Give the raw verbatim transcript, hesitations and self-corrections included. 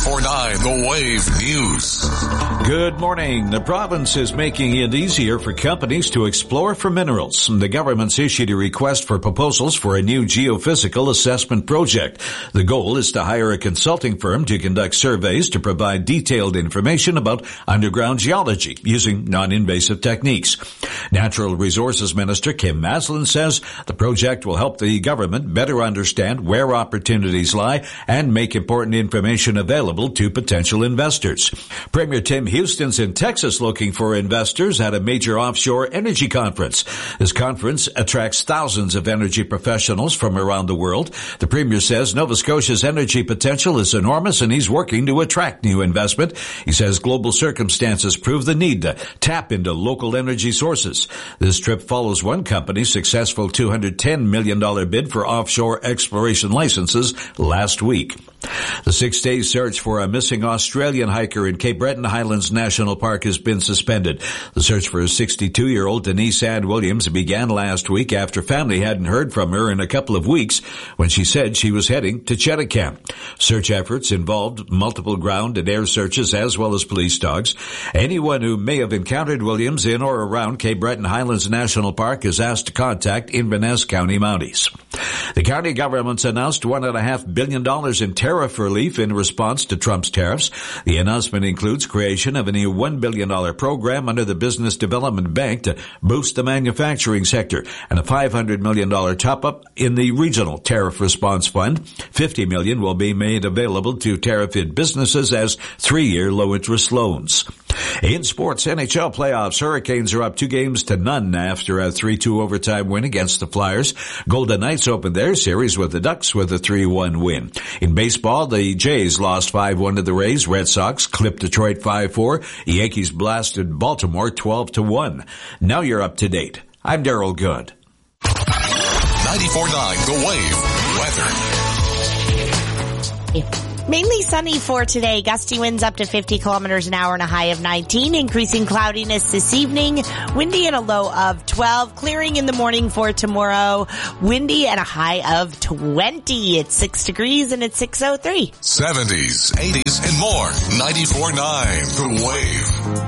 ninety-four point nine The Wave News. Good morning. The province is making it easier for companies to explore for minerals. The government's issued a request for proposals for a new geophysical assessment project. The goal is to hire a consulting firm to conduct surveys to provide detailed information about underground geology using non-invasive techniques. Natural Resources Minister Kim Maslin says the project will help the government better understand where opportunities lie and make important information available to potential investors. Premier Tim Houston's in Texas looking for investors at a major offshore energy conference. This conference attracts thousands of energy professionals from around the world. The Premier says Nova Scotia's energy potential is enormous and he's working to attract new investment. He says global circumstances prove the need to tap into local energy sources. This trip follows one company's successful two hundred ten million dollars bid for offshore exploration licenses last week. The six-day search for a missing Australian hiker in Cape Breton Highlands National Park has been suspended. The search for sixty-two-year-old Denise Ann Williams began last week after family hadn't heard from her in a couple of weeks when she said she was heading to Chetacam. Search efforts involved multiple ground and air searches as well as police dogs. Anyone who may have encountered Williams in or around Cape Breton Highlands National Park is asked to contact Inverness County Mounties. The county government's announced one point five billion dollars in tariff relief in response to Trump's tariffs. The announcement includes creation of a new one billion dollars program under the Business Development Bank to boost the manufacturing sector and a five hundred million dollars top-up in the Regional Tariff Response Fund. fifty million dollars will be made available to tariff-hit businesses as three-year low-interest loans. In sports, N H L playoffs, Hurricanes are up two games to none after a three two overtime win against the Flyers. Golden Knights opened their series with the Ducks with a three one win. In baseball, the Jays lost five one to the Rays. Red Sox clipped Detroit five four. The Yankees blasted Baltimore twelve to one. Now you're up to date. I'm Daryl Good. ninety-four point nine The Wave weather. Mainly sunny for today. Gusty winds up to fifty kilometers an hour and a high of nineteen. Increasing cloudiness this evening. Windy and a low of twelve. Clearing in the morning for tomorrow. Windy and a high of twenty. It's six degrees and it's six oh three. seventies, eighties, and more. ninety-four point nine The Wave.